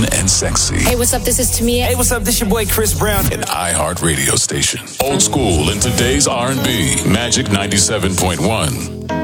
fun and sexy. Hey, what's up? This is Tamia. Hey, what's up? This your boy Chris Brown. An iHeart radio station. Old school in today's R&B. Magic 97.1.